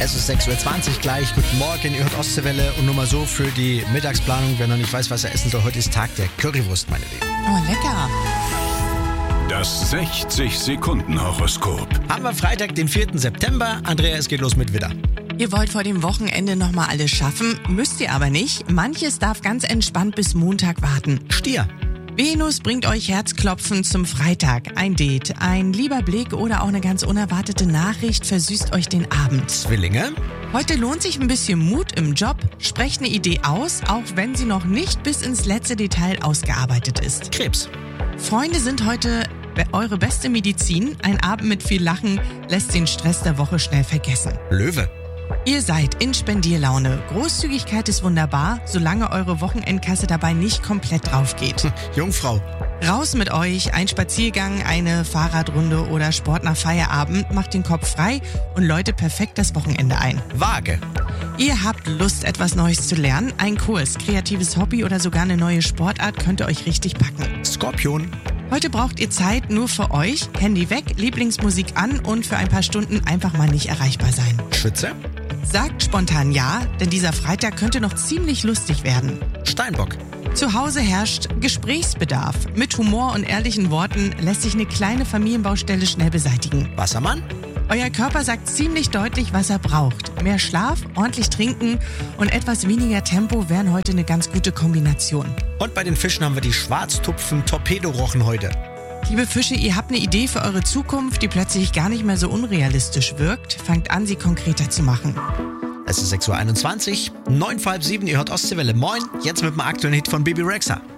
Es ist 6.20 Uhr gleich. Guten Morgen, ihr hört Ostseewelle. Und nur mal so für die Mittagsplanung, wer noch nicht weiß, was er essen soll. Heute ist Tag der Currywurst, meine Lieben. Oh, lecker. Das 60-Sekunden-Horoskop. Haben wir Freitag, den 4. September. Andrea, es geht los mit Widder. Ihr wollt vor dem Wochenende nochmal alles schaffen, müsst ihr aber nicht. Manches darf ganz entspannt bis Montag warten. Stier. Venus bringt euch Herzklopfen zum Freitag. Ein Date, ein lieber Blick oder auch eine ganz unerwartete Nachricht versüßt euch den Abend. Zwillinge. Heute lohnt sich ein bisschen Mut im Job. Sprecht eine Idee aus, auch wenn sie noch nicht bis ins letzte Detail ausgearbeitet ist. Krebs. Freunde sind heute eure beste Medizin. Ein Abend mit viel Lachen lässt den Stress der Woche schnell vergessen. Löwe. Ihr seid in Spendierlaune. Großzügigkeit ist wunderbar, solange eure Wochenendkasse dabei nicht komplett drauf geht. Jungfrau. Raus mit euch, ein Spaziergang, eine Fahrradrunde oder Sport nach Feierabend macht den Kopf frei und läutet perfekt das Wochenende ein. Waage. Ihr habt Lust, etwas Neues zu lernen? Ein Kurs, kreatives Hobby oder sogar eine neue Sportart könnte euch richtig packen. Skorpion. Heute braucht ihr Zeit nur für euch. Handy weg, Lieblingsmusik an und für ein paar Stunden einfach mal nicht erreichbar sein. Schütze. Sagt spontan ja, denn dieser Freitag könnte noch ziemlich lustig werden. Steinbock. Zu Hause herrscht Gesprächsbedarf. Mit Humor und ehrlichen Worten lässt sich eine kleine Familienbaustelle schnell beseitigen. Wassermann. Euer Körper sagt ziemlich deutlich, was er braucht. Mehr Schlaf, ordentlich trinken und etwas weniger Tempo wären heute eine ganz gute Kombination. Und bei den Fischen haben wir die Schwarztupfen-Torpedorochen heute. Liebe Fische, ihr habt eine Idee für eure Zukunft, die plötzlich gar nicht mehr so unrealistisch wirkt. Fangt an, sie konkreter zu machen. Es ist 6.21 Uhr, 6:07, ihr hört Ostseewelle. Moin, jetzt mit dem aktuellen Hit von Bibi Rexha.